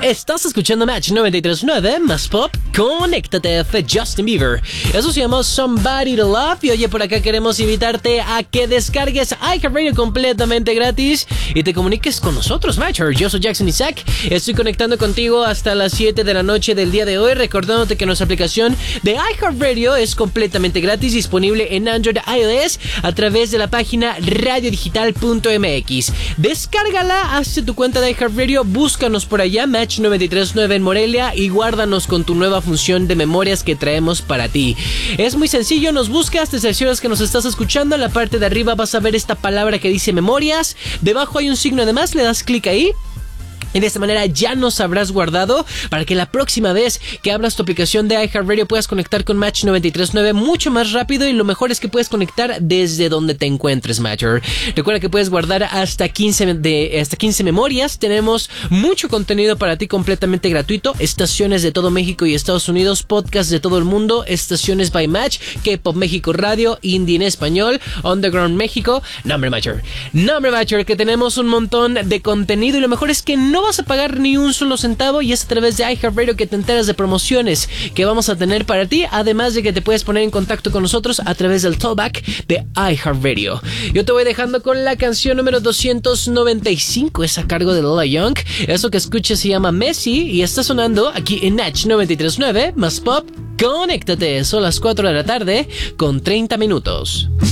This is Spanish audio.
Estás escuchando Match 93.9 más pop. Conéctate, fue Justin Bieber. Eso se llama Somebody to Love. Y oye, por acá queremos invitarte a que descargues iHeartRadio completamente gratis y te comuniques con nosotros, Matcher. Yo soy Jackson Isaac. Estoy conectando contigo hasta las 7 de la noche del día de hoy, recordándote que nuestra aplicación de iHeartRadio es completamente gratis, disponible en Android e iOS a través de la página radiodigital.mx. Descárgala, hazte tu cuenta de iHeartRadio, búscanos por allá, Match 93.9 en Morelia, y guárdanos con tu nueva función de memorias que traemos para ti. Es muy sencillo, nos buscas, te seleccionas que nos estás escuchando, en la parte de arriba vas a ver esta palabra que dice memorias, debajo hay un signo de más, le das clic ahí. Y de esta manera ya nos habrás guardado para que la próxima vez que abras tu aplicación de iHeartRadio puedas conectar con Match 93.9 mucho más rápido, y lo mejor es que puedes conectar desde donde te encuentres, Matcher. Recuerda que puedes guardar hasta 15 memorias. Tenemos mucho contenido para ti completamente gratuito. Estaciones de todo México y Estados Unidos, podcasts de todo el mundo, estaciones by Match, K-Pop México Radio, Indie en español, Underground México. Nombre Matcher, que tenemos un montón de contenido, y lo mejor es que no vas a pagar ni un solo centavo, y es a través de iHeartRadio que te enteras de promociones que vamos a tener para ti, además de que te puedes poner en contacto con nosotros a través del tollback de iHeartRadio. Yo te voy dejando con la canción número 295, es a cargo de Lola Young. Eso que escuches se llama Messi y está sonando aquí en Match 93.9 más pop. Conéctate, son las 4 de la tarde con 30 minutos.